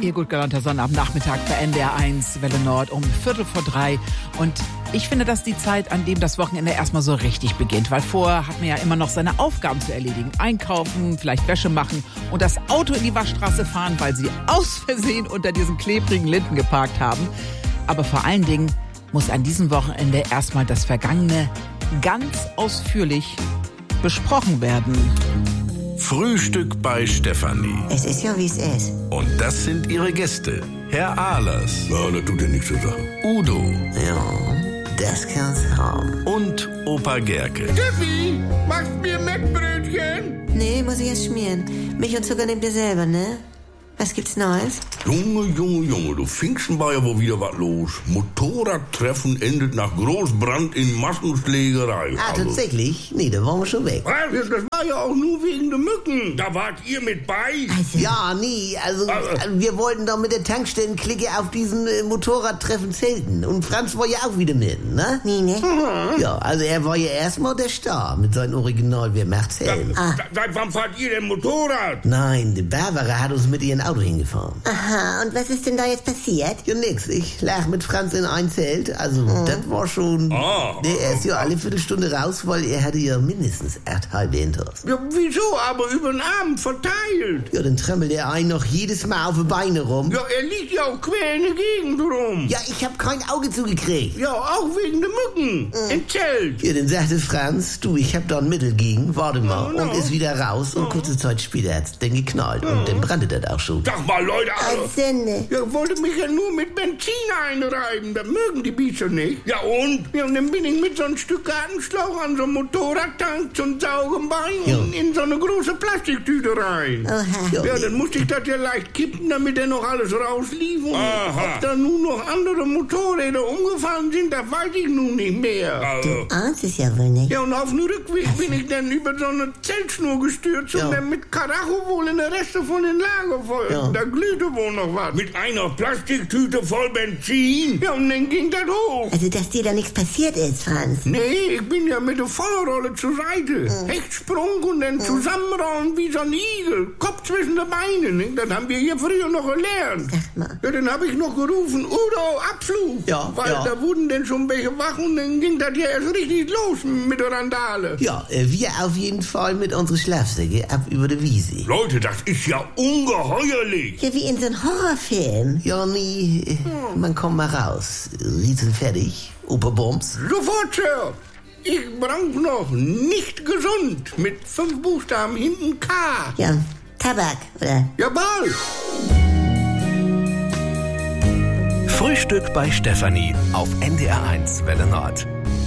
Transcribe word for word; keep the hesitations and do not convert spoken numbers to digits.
Ihr gut gelaunter Sonnabendnachmittag bei N D R eins, Welle Nord um Viertel vor drei. Und ich finde, das ist die Zeit, an dem das Wochenende erstmal so richtig beginnt. Weil vorher hat man ja immer noch seine Aufgaben zu erledigen. Einkaufen, vielleicht Wäsche machen und das Auto in die Waschstraße fahren, weil sie aus Versehen unter diesen klebrigen Linden geparkt haben. Aber vor allen Dingen muss an diesem Wochenende erstmal das Vergangene ganz ausführlich besprochen werden. Frühstück bei Stefanie. Es ist ja, wie es ist. Und das sind ihre Gäste. Herr Ahlers. Ja, das tut ja nichts zur Sache. Udo. Ja, das kann's haben. Und Opa Gerke. Steffi, machst mir Mettbrötchen? Nee, muss ich erst schmieren. Milch und Zucker nehmt ihr selber, ne? Was gibt's Neues? Junge, Junge, Junge, du Pfingsten war ja wohl wieder was los. Motorradtreffen endet nach Großbrand in Massenschlägerei. Ah, Also, tatsächlich? Nee, da waren wir schon weg. Was? Das war ja auch nur wegen der Mücken. Da wart ihr mit bei? Also, ja, nee, also Also- wir wollten doch mit der Tankstellenklicke auf diesen äh, Motorradtreffen zelten. Und Franz war ja auch wieder mit, ne? Nee, ne? Ja, also er war ja erstmal der Star mit seinem Original Wer macht's Helm. Ah. Seit wann fahrt ihr denn Motorrad? Nein, die Barbara hat uns mit ihrem Auto hingefahren. Aha, und was ist denn da jetzt passiert? Ja, nix. Ich lag mit Franz in ein Zelt. Also, das war schon... Ah. Nee, er ist ja alle Viertelstunde raus, weil er hatte ja mindestens acht halbe Intos. Ja, wieso? Aber über den Abend verteilt. Ja, dann tremmelt er einen noch jedes Mal auf die Beine rum. Ja, er liegt ja auch quer in der Gegend rum. Ja, ich hab kein Auge zugekriegt. Ja, auch wegen der Mücken. Im Zelt. Ja, dann sagte Franz, du, ich hab da ein Mittel gegen, warte mal. Ja, Und ja. ist wieder raus und kurze Zeit später hat's dann geknallt. Und dann brannte das auch schon. Sag mal, Leute, also, Als Sünde. ja, wollte mich ja nur mit Benzin einreiben. Das mögen die Biester nicht. Ja, und? Ja, und dann bin ich mit so einem Stück Gartenschlauch an so einem Motorradtank zum Saugenbein Ja. und in so eine große Plastiktüte rein. Oha. Ja, Ja, dann musste ich das ja leicht kippen, damit er noch alles rauslief. Und ob da nun noch andere Motorräder umgefallen sind, das weiß ich nun nicht mehr. Du ahnst es ja wohl nicht. Ja, und auf dem Rückweg bin ich dann über so eine Zeltschnur gestürzt Ja. und dann mit Karacho wohl in der Reste von den Lagerfeuern. Ja. Da glühte wohl noch was. Mit einer Plastiktüte voll Benzin. Ja, und dann ging das hoch. Also, dass dir da nichts passiert ist, Franz. Nee, ich bin ja mit der Vollrolle zur Seite. Hechtsprung und dann zusammenrollen wie so ein Igel. Kopf zwischen den Beinen. Ne? Das haben wir hier früher noch gelernt. Sag mal. Ja, dann habe ich noch gerufen, Udo, Abflug. Ja, Weil ja. da wurden dann schon welche wach und dann ging das ja erst richtig los mit der Randale. Ja, äh, wir auf jeden Fall mit unseren Schlafsäcke ab über die Wiese. Leute, das ist ja ungeheuerlich. Ja, wie in so einem Horrorfilm. Ja, nee, äh, man kommt mal raus. Riesen fertig, Opa Bums. Sofort, Sir. Ich brauch noch nicht gesund mit fünf Buchstaben hinten K. Ja, Tabak, oder? Jawohl. Frühstück bei Stefanie auf N D R eins, Welle Nord.